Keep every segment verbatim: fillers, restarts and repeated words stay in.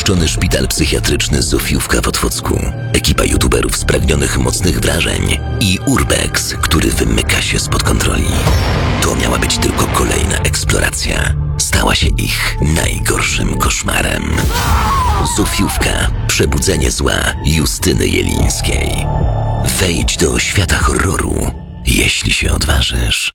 opuszczony szpital psychiatryczny Zofiówka w Otwocku, ekipa youtuberów spragnionych mocnych wrażeń i Urbex, który wymyka się spod kontroli. To miała być tylko kolejna eksploracja. Stała się ich najgorszym koszmarem. Zofiówka. Przebudzenie zła Justyny Jelińskiej. Wejdź do świata horroru, jeśli się odważysz.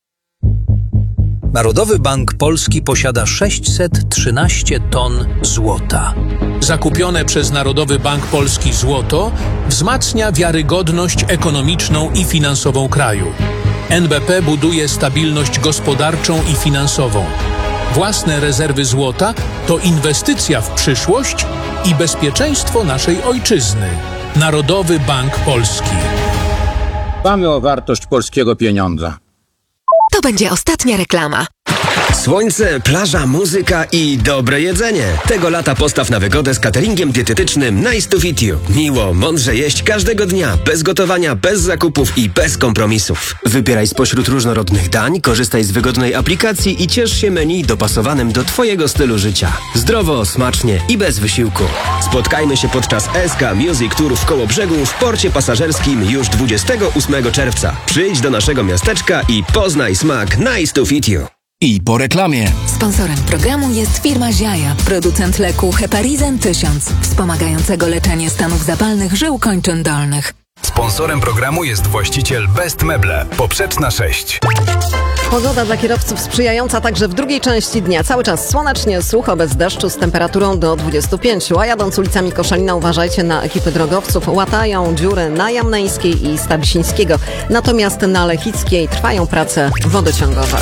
Narodowy Bank Polski posiada sześćset trzynaście ton złota. Zakupione przez Narodowy Bank Polski złoto wzmacnia wiarygodność ekonomiczną i finansową kraju. N B P buduje stabilność gospodarczą i finansową. Własne rezerwy złota to inwestycja w przyszłość i bezpieczeństwo naszej ojczyzny. Narodowy Bank Polski. Dbamy o wartość polskiego pieniądza. To będzie ostatnia reklama. Słońce, plaża, muzyka i dobre jedzenie. Tego lata postaw na wygodę z cateringiem dietetycznym Nice to Fit You. Miło, mądrze jeść każdego dnia, bez gotowania, bez zakupów i bez kompromisów. Wybieraj spośród różnorodnych dań, korzystaj z wygodnej aplikacji i ciesz się menu dopasowanym do Twojego stylu życia. Zdrowo, smacznie i bez wysiłku. Spotkajmy się podczas S K Music Tour w Kołobrzegu w porcie pasażerskim już dwudziestego ósmego czerwca. Przyjdź do naszego miasteczka i poznaj smak Nice to Fit You. I po reklamie. Sponsorem programu jest firma Ziaja, producent leku Heparizan tysiąc, wspomagającego leczenie stanów zapalnych żył kończyn dolnych. Sponsorem programu jest właściciel Best Meble, Poprzeczna sześć. Pogoda dla kierowców sprzyjająca także w drugiej części dnia. Cały czas słonecznie, sucho, bez deszczu, z temperaturą do dwudziestu pięciu. A jadąc ulicami Koszalina uważajcie na ekipy drogowców. Łatają dziury na Jamneńskiej i Stabisińskiego. Natomiast na Lechickiej trwają prace wodociągowe.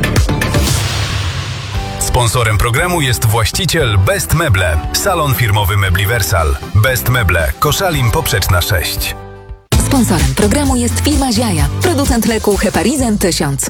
Sponsorem programu jest właściciel Best Meble, salon firmowy Mebliversal. Best Meble, Koszalin Poprzeczna sześć. Sponsorem programu jest firma Ziaja, producent leku Heparizan tysiąc.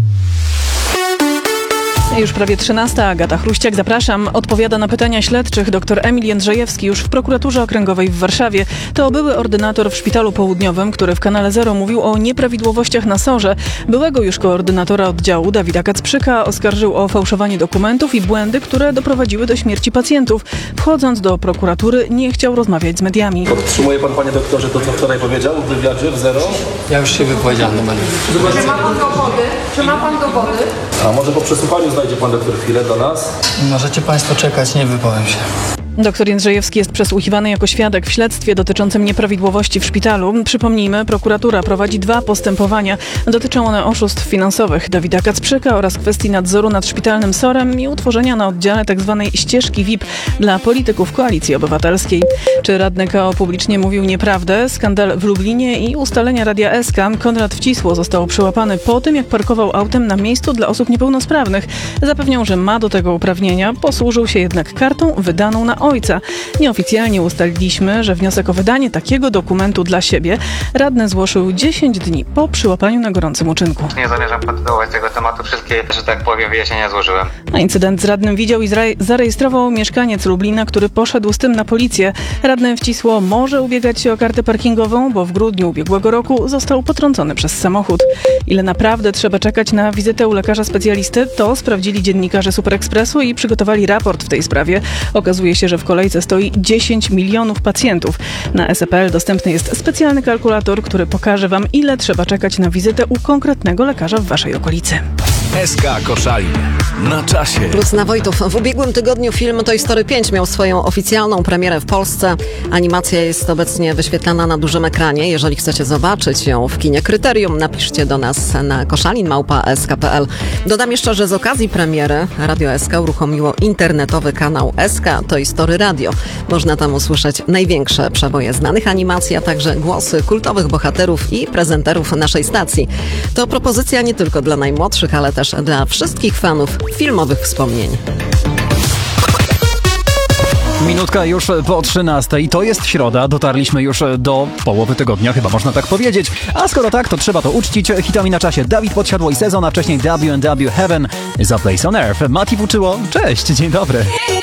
Już prawie trzynasta. Agata Chruściak, zapraszam. Odpowiada na pytania śledczych dr Emil Jędrzejewski już w prokuraturze okręgowej w Warszawie. To były ordynator w Szpitalu Południowym, który w Kanale Zero mówił o nieprawidłowościach na sorze. Byłego już koordynatora oddziału Dawida Kacprzyka oskarżył o fałszowanie dokumentów i błędy, które doprowadziły do śmierci pacjentów. Wchodząc do prokuratury, nie chciał rozmawiać z mediami. Podtrzymuje pan, panie doktorze, to co wczoraj powiedział w wywiadzie w Zero? Ja już się wypowiedziałem na mediach. Czy ma pan dowody? Czy ma pan dowody? A może po przesłuchaniu znajdzie pan doktor chwilę do nas? Możecie państwo czekać, nie wypowiem się. Doktor Jędrzejewski jest przesłuchiwany jako świadek w śledztwie dotyczącym nieprawidłowości w szpitalu. Przypomnijmy, prokuratura prowadzi dwa postępowania. Dotyczą one oszustw finansowych Dawida Kacprzyka oraz kwestii nadzoru nad szpitalnym sorem i utworzenia na oddziale tzw. ścieżki V I P dla polityków Koalicji Obywatelskiej. Czy radny K O publicznie mówił nieprawdę? Skandal w Lublinie i ustalenia Radia S K. Konrad Wcisło został przyłapany po tym, jak parkował autem na miejscu dla osób niepełnosprawnych. Zapewniał, że ma do tego uprawnienia, posłużył się jednak kartą wydaną na ojca. Nieoficjalnie ustaliliśmy, że wniosek o wydanie takiego dokumentu dla siebie radny złożył dziesięć dni po przyłapaniu na gorącym uczynku. Nie zamierzam kontynuować tego tematu. Wszystkie, że tak powiem, wyjaśnienia złożyłem. A incydent z radnym widział i zarejestrował mieszkaniec Lublina, który poszedł z tym na policję. Radny Wcisło może ubiegać się o kartę parkingową, bo w grudniu ubiegłego roku został potrącony przez samochód. Ile naprawdę trzeba czekać na wizytę u lekarza specjalisty, to sprawdzili dziennikarze Super Expressu i przygotowali raport w tej sprawie. Okazuje się, że w kolejce stoi dziesięć milionów pacjentów. Na S E P L dostępny jest specjalny kalkulator, który pokaże wam, ile trzeba czekać na wizytę u konkretnego lekarza w waszej okolicy. S K Koszalin. Na czasie. Plus na Wojtów. W ubiegłym tygodniu film Toy Story pięć miał swoją oficjalną premierę w Polsce. Animacja jest obecnie wyświetlana na dużym ekranie. Jeżeli chcecie zobaczyć ją w kinie Kryterium, napiszcie do nas na koszalin małpa s k kropka p l. Dodam jeszcze, że z okazji premiery Radio S K uruchomiło internetowy kanał S K Toy Story Radio. Można tam usłyszeć największe przeboje znanych animacji, a także głosy kultowych bohaterów i prezenterów naszej stacji. To propozycja nie tylko dla najmłodszych, ale też dla wszystkich fanów filmowych wspomnień. Minutka już po trzynastej. To jest środa. Dotarliśmy już do połowy tygodnia, chyba można tak powiedzieć. A skoro tak, to trzeba to uczcić hitami na czasie. Dawid Podsiadło i Sezon, a wcześniej W and W Heaven za Place on Earth. Mati Wuczyło, cześć, dzień dobry.